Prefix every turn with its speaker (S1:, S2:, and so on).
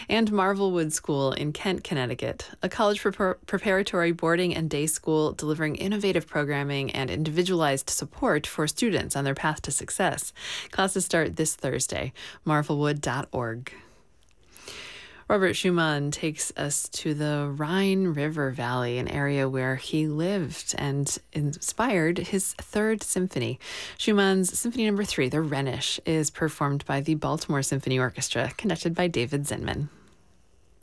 S1: And Marvelwood School in Kent, Connecticut, a college preparatory boarding and day school delivering innovative programming and individualized support for students on their path to success. Classes start this Thursday. Marvelwood.org. Robert Schumann takes us to the Rhine River Valley, an area where he lived and inspired his third symphony. Schumann's Symphony No. 3, the Rhenish, is performed by the Baltimore Symphony Orchestra, conducted by David Zinman.